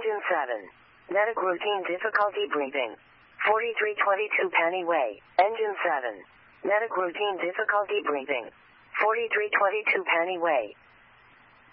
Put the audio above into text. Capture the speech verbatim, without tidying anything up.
Engine seven. Medic routine difficulty breathing. forty-three twenty-two Penny Way. Engine seven. Medic routine difficulty breathing. forty-three twenty-two Penny Way.